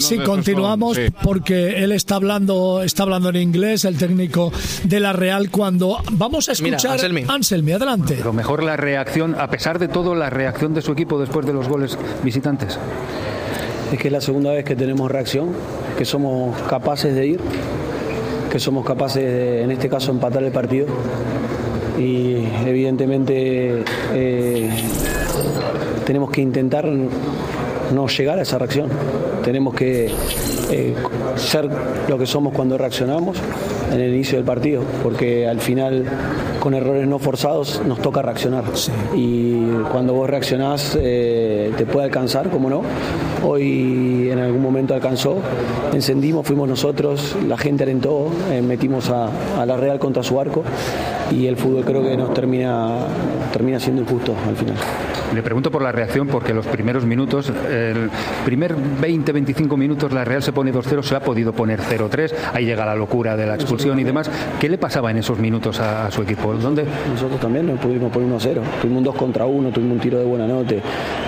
Sí, continuamos porque él está hablando en inglés, el técnico de la Real, cuando vamos a escuchar Anselmi, adelante. Pero mejor la reacción, a pesar de todo, la reacción de su equipo después de los goles visitantes. Es que es la segunda vez que tenemos reacción, que somos capaces de ir, que somos capaces de, en este caso, empatar el partido. Y evidentemente tenemos que intentar no llegar a esa reacción. Tenemos que ser lo que somos cuando reaccionamos en el inicio del partido, porque al final con errores no forzados nos toca reaccionar. Sí. Y cuando vos reaccionás te puede alcanzar, como no. Hoy en algún momento alcanzó, encendimos, fuimos nosotros, la gente alentó, metimos a la Real contra su arco y el fútbol creo que nos termina siendo injusto al final. Le pregunto por la reacción porque los primeros minutos, el primer 20-25 minutos la Real se pone 2-0, se ha podido poner 0-3, ahí llega la locura de la expulsión y demás. ¿Qué le pasaba en esos minutos a su equipo? ¿Dónde? Nosotros también nos pudimos poner 1-0, tuvimos un 2 contra 1, tuvimos un tiro de Buenanote.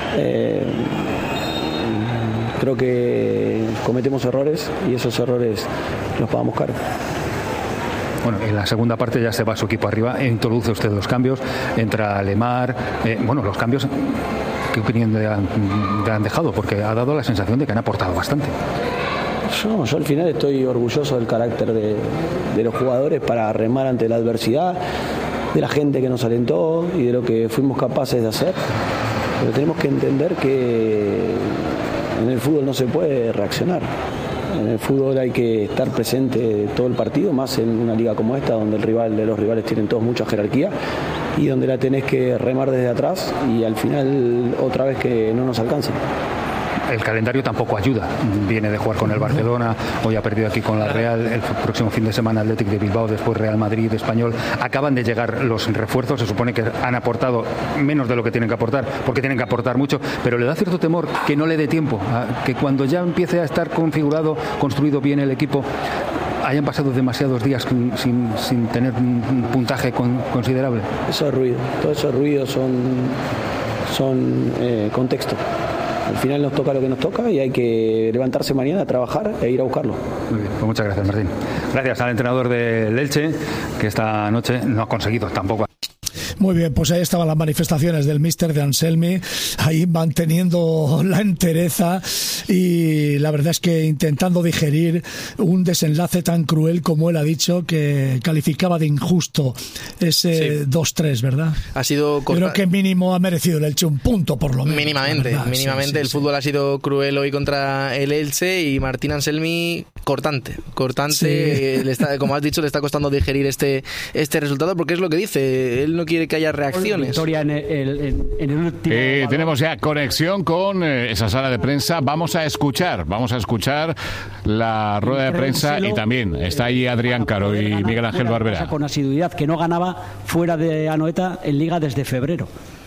Creo que cometemos errores y esos errores los pagamos caro. Bueno, en la segunda parte ya se va su equipo arriba, introduce usted los cambios, entra Lemar, los cambios, ¿qué opinión le han dejado? Porque ha dado la sensación de que han aportado bastante. Yo al final estoy orgulloso del carácter de los jugadores para remar ante la adversidad, de la gente que nos alentó y de lo que fuimos capaces de hacer. Pero tenemos que entender que en el fútbol no se puede reaccionar. En el fútbol hay que estar presente todo el partido, más en una liga como esta, donde los rivales tienen todos mucha jerarquía y donde la tenés que remar desde atrás y al final otra vez que no nos alcanzan. El calendario tampoco ayuda. Viene de jugar con el Barcelona, hoy ha perdido aquí con la Real, el próximo fin de semana Athletic de Bilbao, después Real Madrid, Español. Acaban de llegar los refuerzos, se supone que han aportado menos de lo que tienen que aportar, porque tienen que aportar mucho, pero le da cierto temor que no le dé tiempo, que cuando ya empiece a estar configurado, construido bien el equipo, hayan pasado demasiados días sin tener un puntaje considerable. Eso es ruido, todo esos ruidos son contexto. Al final nos toca lo que nos toca y hay que levantarse mañana a trabajar e ir a buscarlo. Muy bien, pues muchas gracias, Martín. Gracias al entrenador del Elche, que esta noche no ha conseguido tampoco. Muy bien, pues ahí estaban las manifestaciones del míster de Anselmi, ahí manteniendo la entereza y la verdad es que intentando digerir un desenlace tan cruel como él ha dicho, que calificaba de injusto ese 2-3, ¿verdad? Ha sido creo que mínimo ha merecido el Elche un punto por lo menos. Mínimamente, el fútbol ha sido cruel hoy contra el Elche y Martín Anselmi cortante, le está, como has dicho, le está costando digerir este resultado porque es lo que dice, él no quiere que haya reacciones. Tenemos ya conexión con esa sala de prensa. Vamos a escuchar la rueda de prensa y también está ahí Adrián Caro y Miguel Ángel Barberá. Con asiduidad, que no ganaba fuera de Anoeta en Liga desde febrero.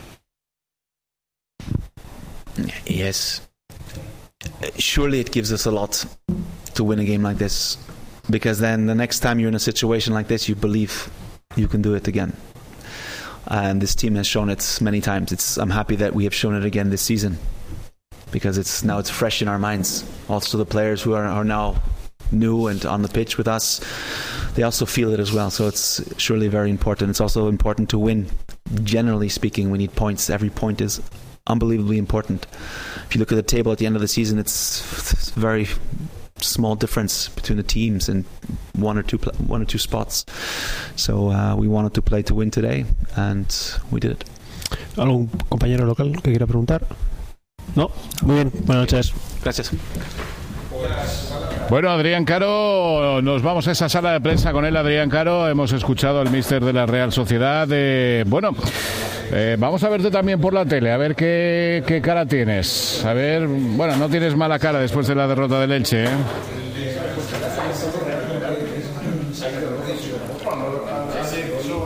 Yes. Surely it gives us a lot to win a game like this, because then the next time you're in a situation like this, you believe you can do it again. And this team has shown it many times. I'm happy that we have shown it again this season, because it's fresh in our minds. Also, the players who are now new and on the pitch with us, they also feel it as well. So it's surely very important. It's also important to win. Generally speaking, we need points. Every point is unbelievably important. If you look at the table at the end of the season, it's very small difference between the teams and one or two spots. So we wanted to play to win today, and we did it. ¿Algún compañero local que quiera preguntar? No, muy bien, buenas noches. Gracias. Bueno, Adrián Caro, nos vamos a esa sala de prensa con él. Adrián Caro, hemos escuchado al míster de la Real Sociedad. Vamos a verte también por la tele, a ver qué cara tienes. A ver, bueno, no tienes mala cara después de la derrota del Elche, ¿eh?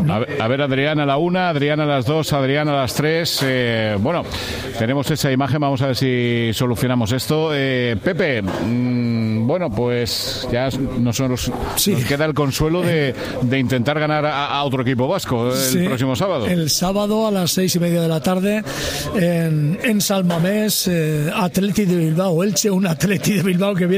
A ver, Adrián a la 1, Adrián a las 2, Adrián a las 3. Bueno, tenemos esa imagen, vamos a ver si solucionamos esto. Pepe, bueno, pues ya nos queda el consuelo de intentar ganar a otro equipo vasco el próximo sábado. El sábado a las 6:30 de la tarde en San Mamés, Atleti de Bilbao, Elche, un Atleti de Bilbao que viene